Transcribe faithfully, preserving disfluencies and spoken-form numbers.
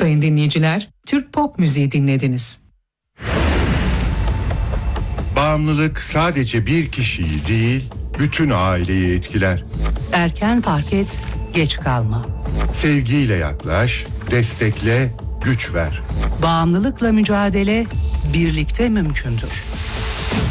Sayın dinleyiciler, Türk pop müziği dinlediniz. Bağımlılık sadece bir kişiyi değil, bütün aileyi etkiler. Erken fark et, geç kalma. Sevgiyle yaklaş, destekle, güç ver. Bağımlılıkla mücadele birlikte mümkündür.